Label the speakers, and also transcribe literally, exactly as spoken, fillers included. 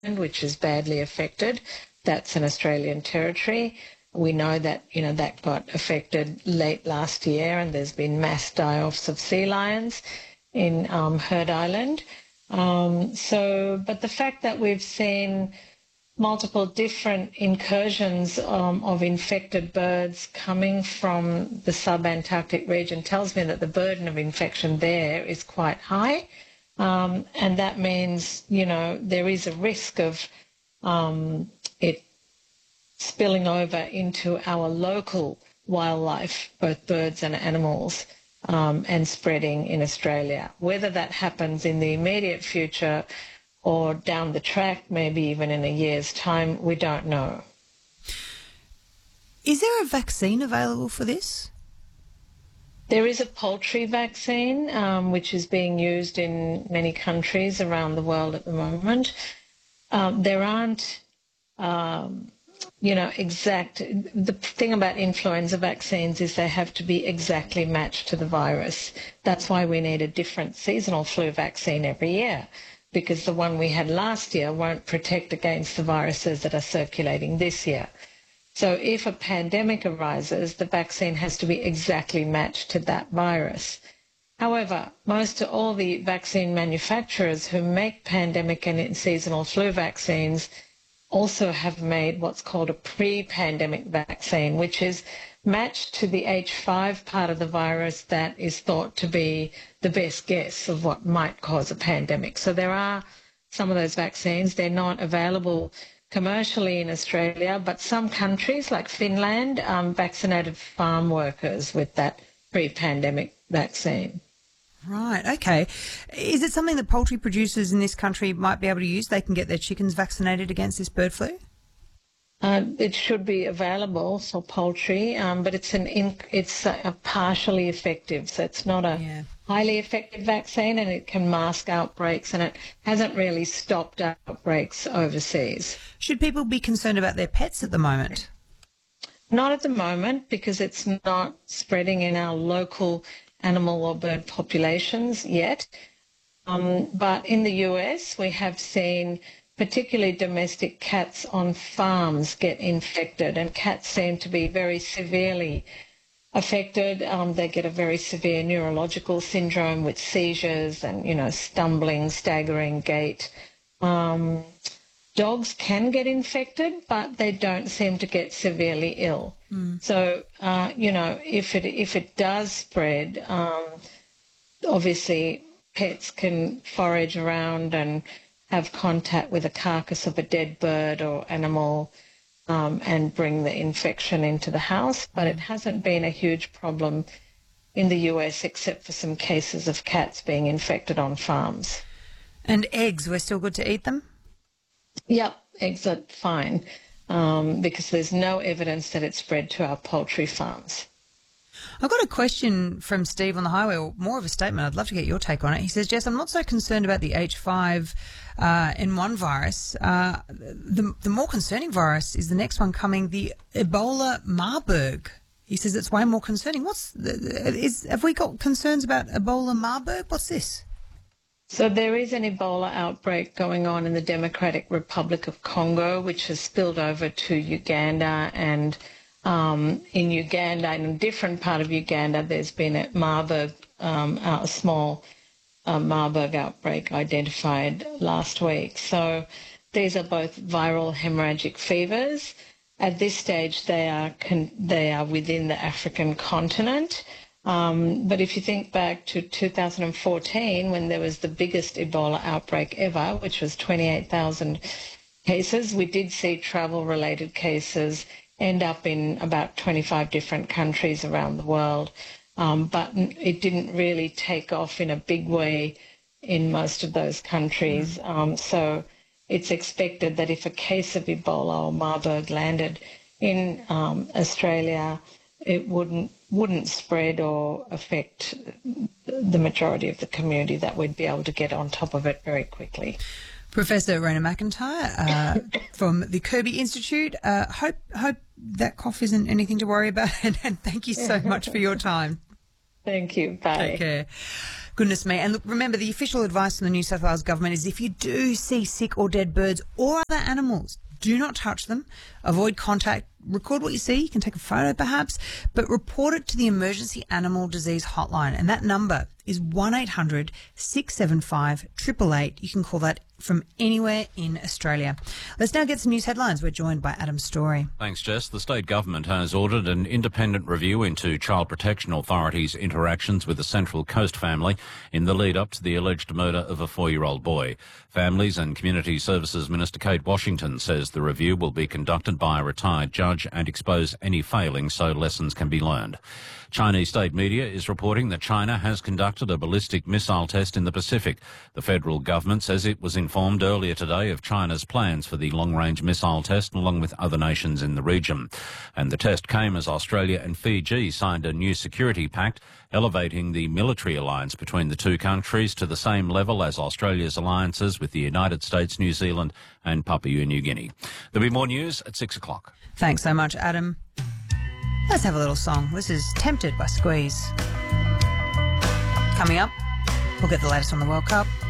Speaker 1: which is badly affected. That's an Australian territory. We know that, you know, that got affected late last year, and there's been mass die-offs of sea lions in um, Heard Island. Um, so, but the fact that we've seen multiple different incursions um, of infected birds coming from the sub-Antarctic region tells me that the burden of infection there is quite high. Um, and that means, you know, there is a risk of um, it spilling over into our local wildlife, both birds and animals, um, and spreading in Australia. Whether that happens in the immediate future or down the track, maybe even in a year's time, we don't know.
Speaker 2: Is there a vaccine available for this?
Speaker 1: There is a poultry vaccine, um, which is being used in many countries around the world at the moment. Um, there aren't, um, you know, exact... The thing about influenza vaccines is they have to be exactly matched to the virus. That's why we need a different seasonal flu vaccine every year, because the one we had last year won't protect against the viruses that are circulating this year. So if a pandemic arises, the vaccine has to be exactly matched to that virus. However, most of all the vaccine manufacturers who make pandemic and seasonal flu vaccines also have made what's called a pre-pandemic vaccine, which is matched to the H five part of the virus that is thought to be the best guess of what might cause a pandemic. So there are some of those vaccines. They're not available commercially in Australia, but some countries like Finland um, vaccinated farm workers with that pre-pandemic vaccine.
Speaker 2: Right, okay. Is it something that poultry producers in this country might be able to use? They can get their chickens vaccinated against this bird flu?
Speaker 1: Uh, it should be available for poultry, um, but it's an in, it's a, a partially effective, so it's not a yeah. highly effective vaccine, and it can mask outbreaks, and it hasn't really stopped outbreaks overseas.
Speaker 2: Should people be concerned about their pets at the moment?
Speaker 1: Not at the moment, because it's not spreading in our local animal or bird populations yet. Um, but in the U S, we have seen particularly domestic cats on farms get infected, and cats seem to be very severely affected. Um, they get a very severe neurological syndrome with seizures and, you know, stumbling, staggering gait. Um, dogs can get infected, but they don't seem to get severely ill. Mm. So, uh, you know, if it if it does spread, um, obviously pets can forage around and have contact with a carcass of a dead bird or animal um, and bring the infection into the house. But it hasn't been a huge problem in the U S except for some cases of cats being infected on farms.
Speaker 2: And eggs, we're still good to eat them?
Speaker 1: Yep, eggs are fine um, because there's no evidence that it spread to our poultry farms.
Speaker 2: I've got a question from Steve on the highway, or more of a statement. I'd love to get your take on it. He says, Jess, I'm not so concerned about the H five N one virus. Uh, the, the more concerning virus is the next one coming, the Ebola Marburg. He says it's way more concerning. What's the, is? Have we got concerns about Ebola Marburg? What's this?
Speaker 1: So there is an Ebola outbreak going on in the Democratic Republic of Congo, which has spilled over to Uganda, and um, in Uganda, in a different part of Uganda, there's been a Marburg, um, a small uh, Marburg outbreak identified last week. So these are both viral hemorrhagic fevers. At this stage, they are con- they are within the African continent. Um, but if you think back to two thousand fourteen, when there was the biggest Ebola outbreak ever, which was twenty-eight thousand cases, we did see travel-related cases end up in about twenty-five different countries around the world. Um, but it didn't really take off in a big way in most of those countries. Um, so it's expected that if a case of Ebola or Marburg landed in um, Australia, it wouldn't wouldn't spread or affect the majority of the community, that we'd be able to get on top of it very quickly.
Speaker 2: Professor Rhona McIntyre uh, from the Kirby Institute. Uh, hope hope that cough isn't anything to worry about, and, and thank you so much for your time.
Speaker 1: Thank you. Bye.
Speaker 2: Take care. Good Goodness me. And look, remember, the official advice from the New South Wales government is if you do see sick or dead birds or other animals, do not touch them, avoid contact, record what you see, you can take a photo perhaps, but report it to the Emergency Animal Disease Hotline. And that number is one eight hundred six seven five eight eight eight. You can call that from anywhere in Australia. Let's now get some news headlines. We're joined by Adam Story.
Speaker 3: Thanks, Jess. The state government has ordered an independent review into Child Protection Authority's interactions with the Central Coast family in the lead-up to the alleged murder of a four-year-old boy. Families and Community Services Minister Kate Washington says the review will be conducted by a retired judge and expose any failings so lessons can be learned. Chinese state media is reporting that China has conducted a ballistic missile test in the Pacific. The federal government says it was informed earlier today of China's plans for the long-range missile test along with other nations in the region. And the test came as Australia and Fiji signed a new security pact elevating the military alliance between the two countries to the same level as Australia's alliances with the United States, New Zealand and Papua New Guinea. There'll be more news at six o'clock.
Speaker 2: Thanks so much, Adam. Let's have a little song. This is Tempted by Squeeze. Coming up, we'll get the latest on the World Cup.